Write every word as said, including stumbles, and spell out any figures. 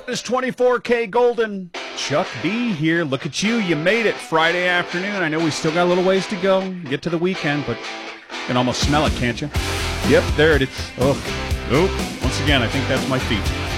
It's twenty-four K Golden. Chuck B here. Look at you. You made it Friday afternoon. I know we still got a little ways to go. Get to the weekend, but you can almost smell it, can't you? Yep, there it is. Oh, oh. Once again, I think that's my feet.